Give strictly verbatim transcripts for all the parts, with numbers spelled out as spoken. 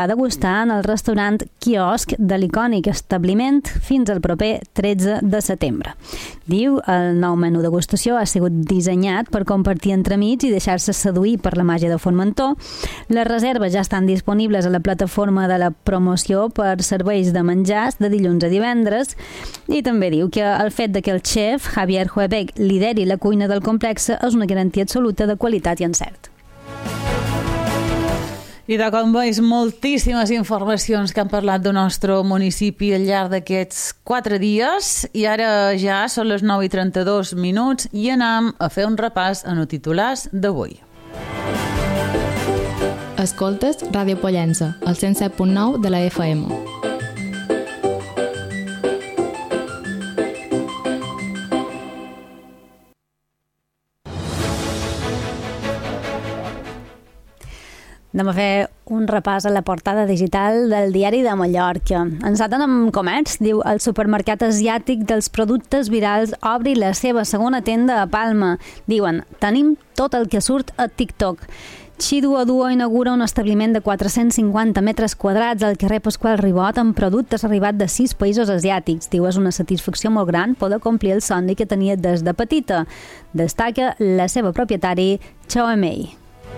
a degustar en el restaurant quiosc de l'icònic establiment fins al proper tretze de setembre. Diu, el nou menú degustació ha sigut dissenyat per compartir entremig i deixar-se seduir per la màgia de Formentor. Les reserves ja estan disponibles a la plataforma de la promoció per serveis de menjars de dilluns a divendres, i també diu que el fet de que el xef Javier Huebeck lideri la cuina del complex és una garantia absoluta de qualitat i encert. I de com veus, moltíssimes informacions que han parlat del nostre municipi al llarg d'aquests quatre dies, i ara ja són les nou i trenta-dos minuts i anem a fer un repàs en els titulars d'avui. Escoltes Ràdio Pollença, al cent set punt nou de la F M. Anem a fer un repàs a la portada digital del Diari de Mallorca. Ens aten amb comerç. Diu, el supermercat asiàtic dels productes virals obri la seva segona tenda a Palma. Diuen, tenim tot el que surt a TikTok. Xiduo Duo inaugura un establiment de quatre-cents cinquanta metres quadrats al carrer Pasqual Ribot amb productes arribat de sis països asiàtics. Diu, és una satisfacció molt gran poder complir el somni que tenia des de petita. Destaca la seva propietari, Chao Mei.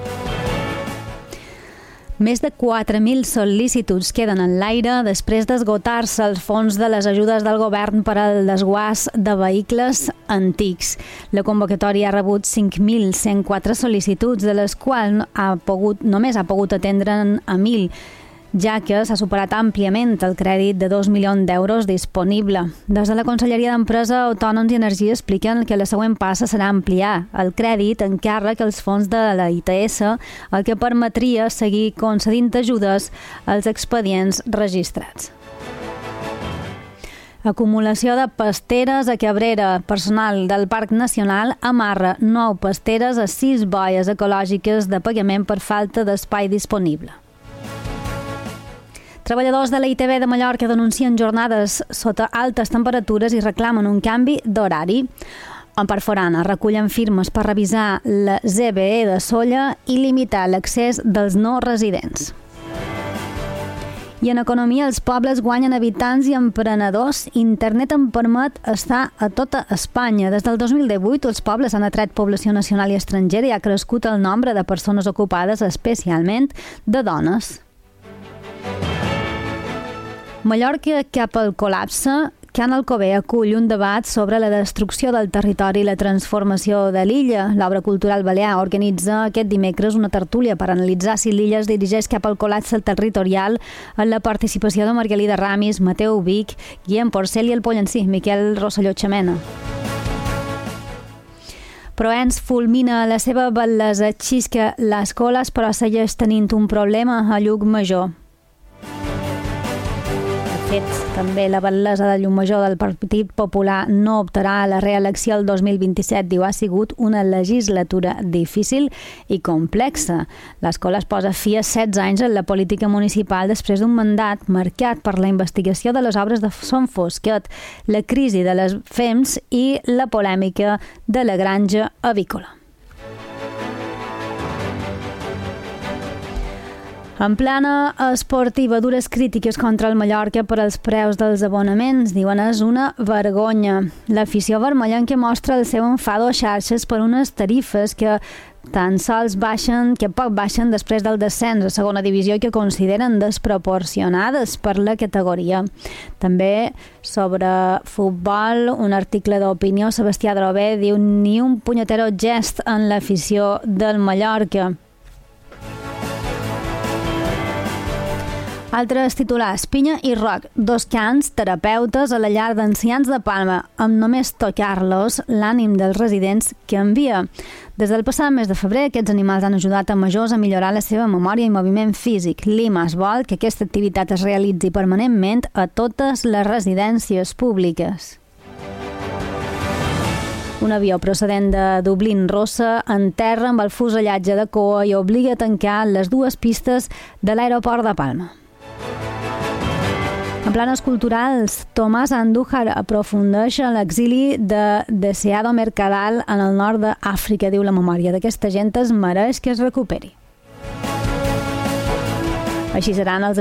Més de quatre mil sol·licituds queden en l'aire després d'esgotar-se els fons de les ajudes del govern per al desguàs de vehicles antics. La convocatòria ha rebut cinc mil cent quatre sol·licituds, de les quals ha pogut, només ha pogut atendre'n a mil, ja que s'ha superat àmpliament el crèdit de dos milions d'euros disponible. Des de la Conselleria d'Empresa, Autònoms i Energia expliquen que la següent passa serà ampliar el crèdit en càrrec als fons de la I T S, el que permetria seguir concedint ajudes als expedients registrats. Acumulació de pasteres a Cabrera. Personal del Parc Nacional amarra nou pasteres a sis boies ecològiques de pagament per falta d'espai disponible. Treballadors de la I T V de Mallorca denuncien jornades sota altes temperatures i reclamen un canvi d'horari. En Perforana recullen firmes per revisar la Z B E de Sóller i limitar l'accés dels no residents. I en economia, els pobles guanyen habitants i emprenedors. Internet en permet estar a tota Espanya. Des del dos mil divuit, els pobles han atret població nacional i estrangera i ha crescut el nombre de persones ocupades, especialment de dones. Mallorca cap al col·lapse. Can Alcover acull un debat sobre la destrucció del territori i la transformació de l'illa. L'Obra Cultural Balear organitza aquest dimecres una tertúlia per analitzar si l'illa es dirigeix cap al col·lapse territorial, amb la participació de Margalida Ramis, Mateu Vic, Guillem Porcel i el Pollencí, Miquel Rosselló Xamena. Proens fulmina la seva bellesa, xisca les coles, però segueix tenint un problema a Llucmajor. També la bellesa de Llucmajor del Partit Popular no optarà a la reelecció el dos mil vint-i-set. Diu, ha sigut una legislatura difícil i complexa. L'escola es posa fi a setze anys en la política municipal després d'un mandat marcat per la investigació de les obres de Son Fosquet, la crisi de les F E M S i la polèmica de la granja avícola. En plana esportiva, dures crítiques contra el Mallorca per als preus dels abonaments. Diuen, és una vergonya. L'afició vermellenca mostra el seu enfado a xarxes per unes tarifes que tan sols baixen, que poc baixen després del descens a segona divisió i que consideren desproporcionades per la categoria. També sobre futbol, un article d'opinió, Sebastià Drové diu, ni un punyetero gest en l'afició del Mallorca. Altres titulars, Pinya i Roc, dos cans terapeutes a la llar d'ancians de Palma. Amb només tocar-los, l'ànim dels residents canvia. Des del passat mes de febrer, aquests animals han ajudat a majors a millorar la seva memòria i moviment físic. Limas vol que aquesta activitat es realitzi permanentment a totes les residències públiques. Un avió procedent de Dublín Rossa enterra amb el fusellatge de cua i obliga a tancar les dues pistes de l'aeroport de Palma. En planes culturals, Tomàs Andújar aprofundeix en l'exili de Deseado Mercadal en el nord d'Àfrica. Diu, la memòria d'aquesta gent es mereix que es recuperi. Així seran els